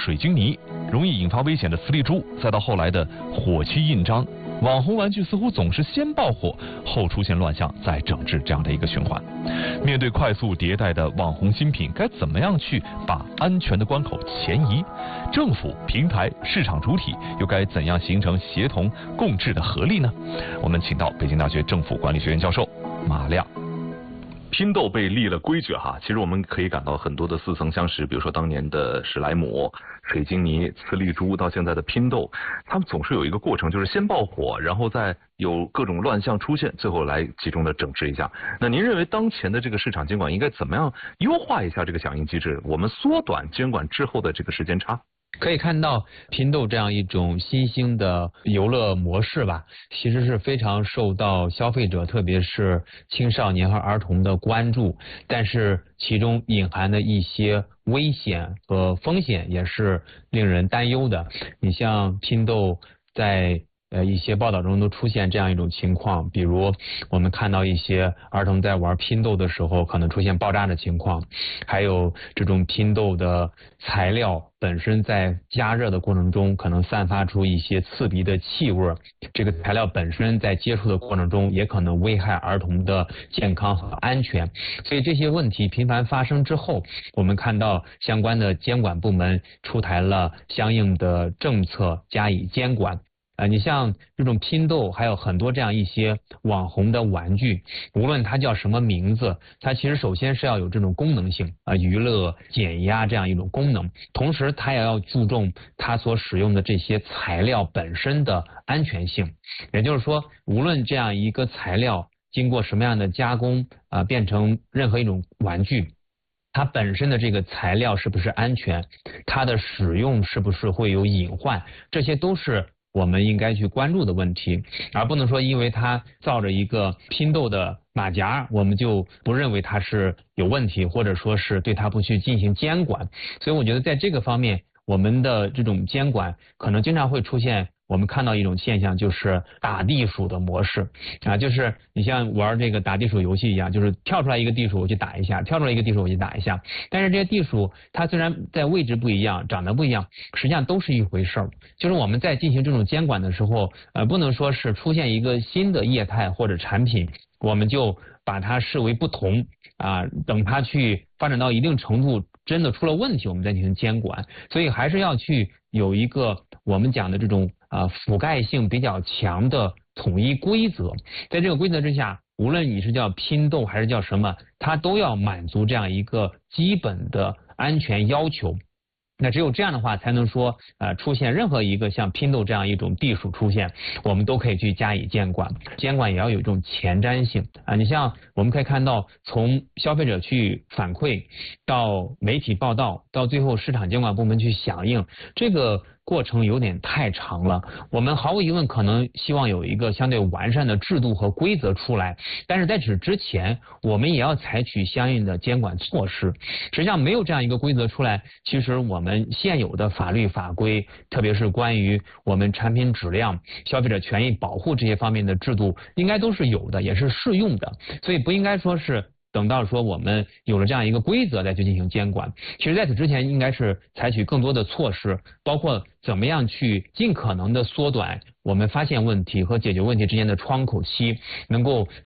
水晶泥，容易引发危险的磁力珠，再到后来的火漆印章。网红玩具似乎总是先爆火，后出现乱象，再整治这样的一个循环。面对快速迭代的网红新品，该怎么样去把安全的关口前移？政府、平台、市场主体又该怎样形成协同共治的合力呢？我们请到北京大学政府管理学院教授马亮。拼豆被立了规矩哈，其实我们可以感到很多的似曾相识，比如说当年的史莱姆、水晶泥、磁力珠，到现在的拼豆，他们总是有一个过程，就是先爆火，然后再有各种乱象出现，最后来集中的整治一下。那您认为当前的这个市场监管应该怎么样优化一下这个响应机制，我们缩短监管之后的这个时间差？ 可以看到拼豆这样一种新兴的游乐模式吧，其实是非常受到消费者，特别是青少年和儿童的关注，但是其中隐含的一些危险和风险也是令人担忧的。你像拼豆在一些报道中都出现这样一种情况，比如我们看到一些儿童在玩拼豆的时候可能出现爆炸的情况，还有这种拼豆的材料本身在加热的过程中可能散发出一些刺鼻的气味，这个材料本身在接触的过程中也可能危害儿童的健康和安全。所以这些问题频繁发生之后，我们看到相关的监管部门出台了相应的政策加以监管。你像这种拼豆，还有很多这样一些网红的玩具，无论它叫什么名字，它其实首先是要有这种功能性娱乐、减压这样一种功能，同时它也要注重它所使用的这些材料本身的安全性。也就是说，无论这样一个材料经过什么样的加工变成任何一种玩具，它本身的这个材料是不是安全，它的使用是不是会有隐患，这些都是我们应该去关注的问题，而不能说因为它造着一个拼豆的马甲，我们就不认为它是有问题，或者说是对它不去进行监管。所以我觉得在这个方面，我们的这种监管可能经常会出现我们看到一种现象，就是打地鼠的模式就是你像玩这个打地鼠游戏一样，就是跳出来一个地鼠我去打一下，跳出来一个地鼠我去打一下。但是这些地鼠它虽然在位置不一样，长得不一样，实际上都是一回事儿。就是我们在进行这种监管的时候，不能说是出现一个新的业态或者产品，我们就把它视为不同等它去发展到一定程度，真的出了问题，我们再进行监管。所以还是要去有一个我们讲的这种覆盖性比较强的统一规则，在这个规则之下，无论你是叫拼豆还是叫什么，它都要满足这样一个基本的安全要求。那只有这样的话，才能说出现任何一个像拼豆这样一种地鼠出现，我们都可以去加以监管。监管也要有一种前瞻性你像我们可以看到，从消费者去反馈到媒体报道，到最后市场监管部门去响应，这个过程有点太长了。我们毫无疑问可能希望有一个相对完善的制度和规则出来，但是在此之前，我们也要采取相应的监管措施。实际上没有这样一个规则出来，其实我们现有的法律法规，特别是关于我们产品质量、消费者权益保护这些方面的制度，应该都是有的，也是适用的。所以不应该说是等到说我们有了这样一个规则再去进行监管，其实在此之前应该是采取更多的措施，包括怎么样去尽可能的缩短我们发现问题和解决问题之间的窗口期，能够